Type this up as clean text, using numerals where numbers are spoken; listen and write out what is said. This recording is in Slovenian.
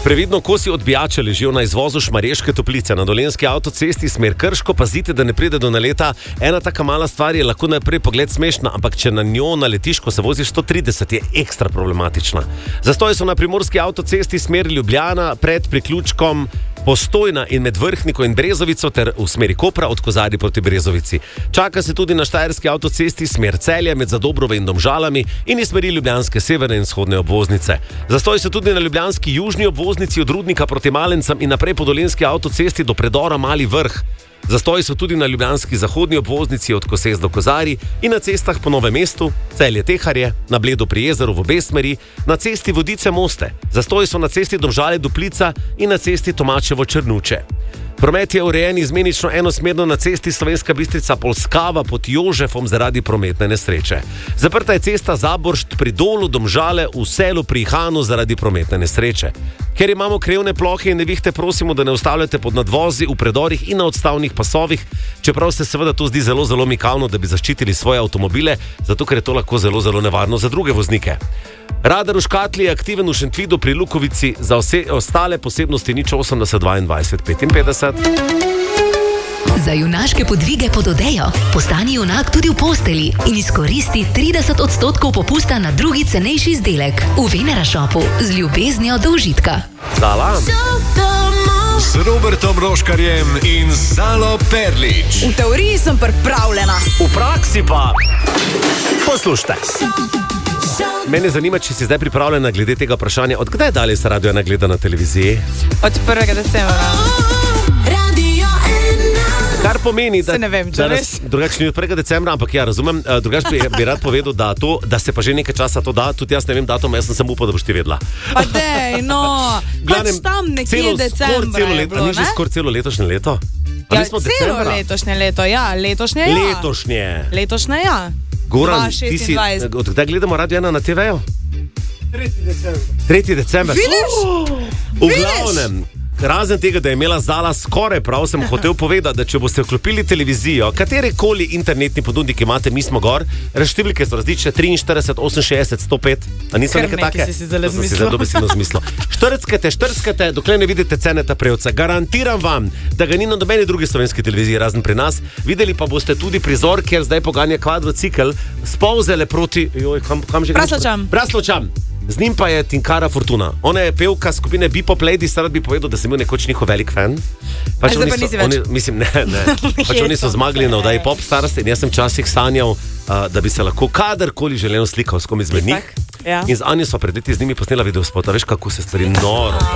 Previdno kosi odbijače ležijo na izvozu Šmarješke Toplice na Dolenjski avtocesti smer Krško. Pazite, da ne pride do naleta. Ena taka mala stvar je lahko najprej pogled smešna, ampak če na njo naletiš, ko se voziš 130, je ekstra problematična. Zastoji so na primorski avtocesti smer Ljubljana pred priključkom Postojna in med Vrhniko in Brezovico ter v smeri Kopra od Kozarja proti Brezovici. Čaka se tudi na štajerski avtocesti smer Celje med Zadobrove in Domžalami in iz smeri ljubljanske severne in vzhodne obvoznice. Zastoji so tudi na ljubljanski južni obvoznici od Rudnika proti Malencem in naprej po dolenjski avtocesti do predora Mali Vrh. Zastoji so tudi na ljubljanski zahodni obvoznici od Koses do Kozarij in na cestah po Novem mestu, Celje-Teharje, na Bledu pri jezeru v obe smeri, na cesti Vodice-Moste. Zastoji so na cesti Domžale-Duplica in na cesti Tomačevo-Črnuče. Promet je urejen izmenično enosmerno na cesti Slovenska Bistrica-Polskava pod Jožefom zaradi prometne nesreče. Zaprta je cesta Zaboršt pri Dolu Domžale v Selu pri Hanu zaradi prometne nesreče. Ker imamo krevne plohe in nevihte, prosimo, da ne ustavljate pod nadvozi, v predorih in na odstavnih pasovih, čeprav se seveda to zdi zelo, zelo mikavno, da bi zaščitili svoje avtomobile, zato ker je to lahko zelo, zelo nevarno za druge voznike. Radar v Škatli je aktiven v Šentvidu pri Lukovici, za ostale posebnosti 080 22 55. Za junaške podvige pod odejo postani junak tudi v posteli in izkoristi 30% popusta na drugi cenejši izdelek v Venera Shopu z ljubeznijo do užitka. Zala. S Robertom Roškarjem in Zalo Perlič. V teoriji sem pripravljena. V praksi pa poslušajte. Mene zanima, če si zdaj pripravljena glede tega vprašanja. Od kdaj dalje se Radio 1 gleda na televiziji? Od 1. decembra. Kar pomeni, da... Se ne vem, če res. Drugače ni od 1. decembra, ampak ja, razumem. Drugače bi rad povedal, da se pa že nekaj časa to da. Tudi jaz ne vem datum, jaz sem upal, da boš ti vedela. Pa dej, no. Pač tam nekje decembra je bilo, ne? Ni že skoraj celo letošnje leto? Ja, celo letošnje leto, ja. Letošnje, ja. Letošnje, ja. Goran, ti si... Od kdaj gledamo Radio 1 na TV-ju? 3. december. Vidiš? V glavnem, razen tega, da je imela Zala skoraj prav, sem hotel povedati, da če boste vklopili televizijo, katerekoli internetni ponudnik imate, mi smo gor, številke so različne, 43, 68, 105. A niso neke take? Si zelo to si zelo besedno zmislil. Štrckate, dokler ne vidite cene ta prevca. Garantiram vam, da ga ni na nobeni drugi slovenski televiziji, razen pri nas. Videli pa boste tudi prizor, kjer zdaj poganja kvadrocikl s Polzele proti... kam že Braslovčam. Z njim pa je Tinkara Fortuna. Ona je pevka skupine Bipop Ladies, rad bi povedal, da sem bil nekoč njihov velik fan. Pač zdaj pa nisi več. Mislim, ne. Pač oni so zmagali na oddaji Popstars in jaz sem včasih sanjal, da bi se lahko kadarkoli želel slikal s kom izmed njih. Ja. In z Anjo sva pred leti z njimi posnela videospot. Veš, kako se stvari noro.